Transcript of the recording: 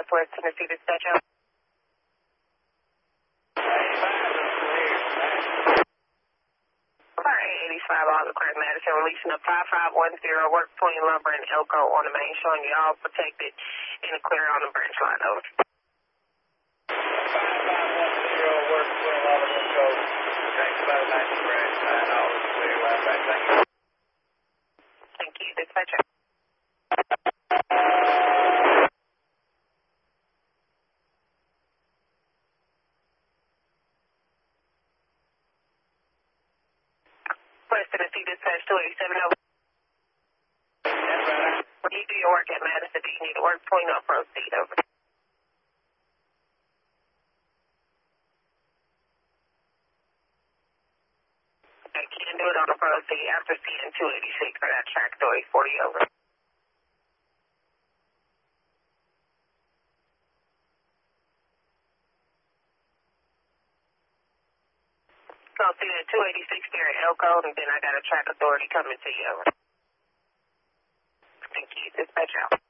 Southwest Tennessee Dispatch out. Car 885 all the correct Madison, releasing a 5510 work between Lumber and Elko on the main, showing you all protected in the clear on the branch line. Over. 5510 work between Lumber and Elko. Thanks about that branch line. All is clear. Last back. Thank you. Thank you. Dispatch out. West Tennessee Dispatch 287 over. When you do your work at Madison, do you need to work between or proceed? Over. I can do it on a proceed after seeing 286 for that track 40 over. So I'll see that 286 there at Elko, and then I got a track authority coming to you. Over. Thank you. Dispatch out.